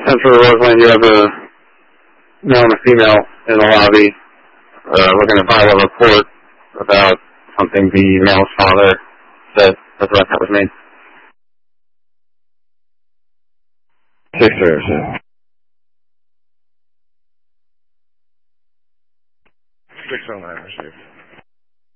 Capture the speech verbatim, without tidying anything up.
Central Roseland, you have a male and a female in the lobby. Uh, we're going to file a report about something the male's father said. That's what that was me. Six sir, sir. Six oh nine received.